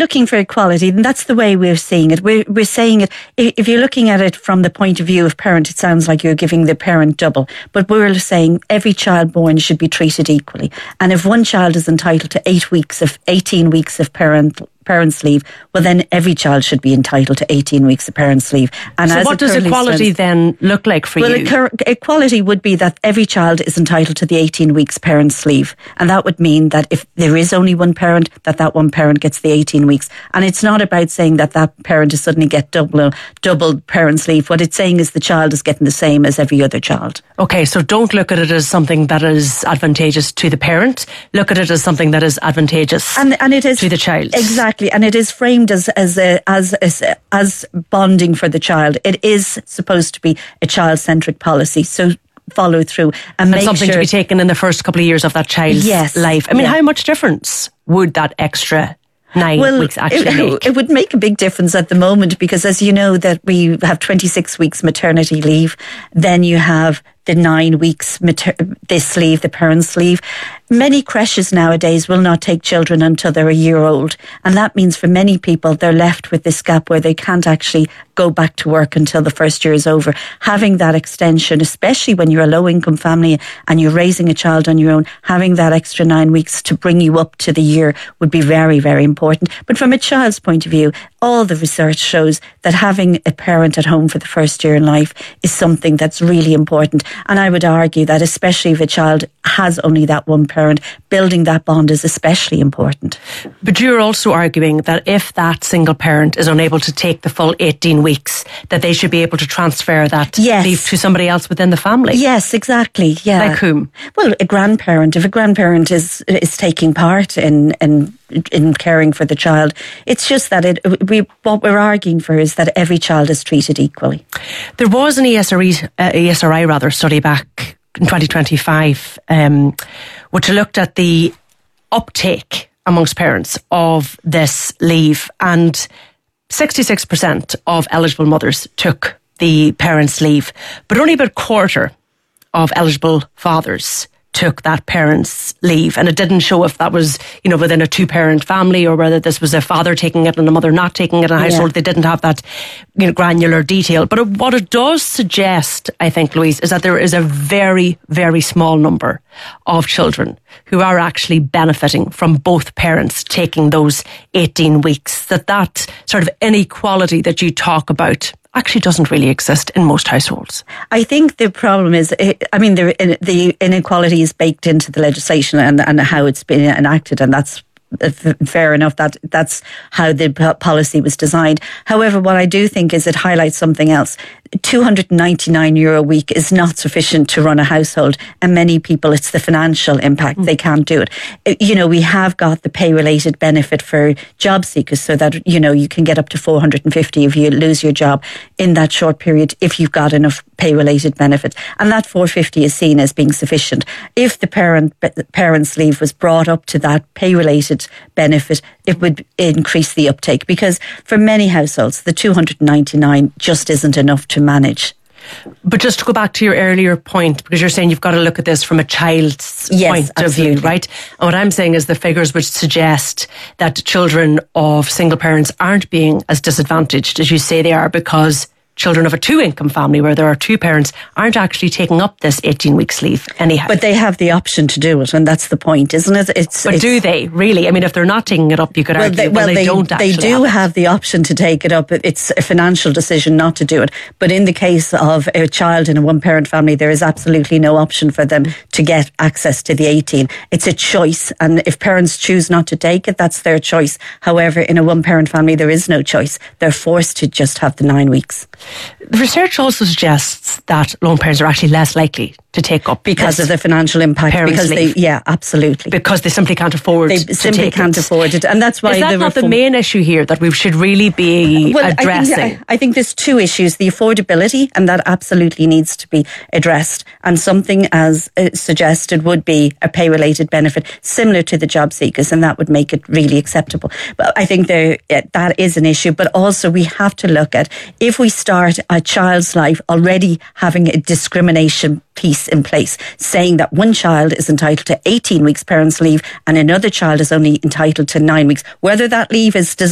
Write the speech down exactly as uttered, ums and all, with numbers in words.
looking for equality, then that's the way we're seeing it. We're, we're saying it, if you're looking at it from the point of view of parent, it sounds like you're giving the parent double. But we're saying every child born should be treated equally. And if one child is entitled to eight weeks of, eighteen weeks of parent parents' leave, well then every child should be entitled to eighteen weeks of parents' leave. And so as what does equality then look like for well, you? Well, equality would be that every child is entitled to the eighteen weeks parents' leave. And that would mean that if there is only one parent, that that one parent gets the eighteen weeks. And it's not about saying that that parent is suddenly get double, double parents' leave. What it's saying is the child is getting the same as every other child. Okay, so don't look at it as something that is advantageous to the parent. Look at it as something that is advantageous and, and it is, to the child. Exactly. And it is framed as as, a, as as as bonding for the child. It is supposed to be a child-centric policy, so follow through and make and something sure to be taken in the first couple of years of that child's yes, life. I mean, yeah. how much difference would that extra nine well, weeks actually it, make? It would make a big difference at the moment because, as you know, that we have twenty-six weeks maternity leave. Then you have the nine weeks mater- this leave, the parents' leave. Many creches nowadays will not take children until they're a year old. And that means for many people, they're left with this gap where they can't actually go back to work until the first year is over. Having that extension, especially when you're a low-income family and you're raising a child on your own, having that extra nine weeks to bring you up to the year would be very, very important. But from a child's point of view, all the research shows that having a parent at home for the first year in life is something that's really important. And I would argue that especially if a child has only that one parent, building that bond is especially important. But you're also arguing that if that single parent is unable to take the full eighteen weeks, that they should be able to transfer that yes. leave to somebody else within the family. Yes, exactly. Yeah. Like whom? Well, a grandparent. If a grandparent is is taking part in in in caring for the child, it's just that it. We what we're arguing for is that every child is treated equally. There was an E S R I, uh, E S R I rather study back in twenty twenty-five, um, which looked at the uptake amongst parents of this leave, and sixty-six percent of eligible mothers took the parents' leave, but only about a quarter of eligible fathers took that parents' leave. And it didn't show if that was, you know, within a two-parent family or whether this was a father taking it and a mother not taking it in a household. Yeah. They didn't have that, you know, granular detail. But what it does suggest, I think, Louise, is that there is a very, very small number of children who are actually benefiting from both parents taking those eighteen weeks. That that sort of inequality that you talk about actually doesn't really exist in most households. I think the problem is, I mean, the, the inequality is baked into the legislation and, and how it's been enacted, and that's fair enough. That that's how the policy was designed. However, what I do think is it highlights something else. two hundred ninety-nine euro a week is not sufficient to run a household, and many people, it's the financial impact. Mm. They can't do it. You know, we have got the pay-related benefit for job seekers, so that, you know, you can get up to four hundred fifty if you lose your job in that short period if you've got enough pay-related benefit, and that four hundred fifty is seen as being sufficient. If the parent parents' leave was brought up to that pay-related benefit, it would increase the uptake, because for many households the two hundred ninety-nine just isn't enough to manage. But just to go back to your earlier point, because you're saying you've got to look at this from a child's yes, point absolutely. of view, right? And what I'm saying is the figures which suggest that children of single parents aren't being as disadvantaged as you say they are, because children of a two-income family where there are two parents aren't actually taking up this eighteen weeks leave anyhow. But they have the option to do it, and that's the point, isn't it? It's, but it's, do they really? I mean, if they're not taking it up, you could well, argue they, well, well, they, they don't actually They do have, have the option to take it up. It's a financial decision not to do it. But in the case of a child in a one-parent family, there is absolutely no option for them to get access to the eighteen. It's a choice, and if parents choose not to take it, that's their choice. However, in a one-parent family, there is no choice. They're forced to just have the nine weeks. The research also suggests that lone parents are actually less likely to take up because of the financial impact. Because leave. they, yeah, absolutely. Because they simply can't afford. They to simply take can't it. afford it, and that's why. Is that the not reform- the main issue here that we should really be well, addressing? I think, I, I think there's two issues: the affordability, and that absolutely needs to be addressed. And something as uh, suggested would be a pay-related benefit similar to the job seekers, and that would make it really acceptable. But I think there uh, that is an issue. But also, we have to look at if we start a child's life already having a discrimination piece in place, saying that one child is entitled to eighteen weeks parents' leave and another child is only entitled to nine weeks, whether that leave is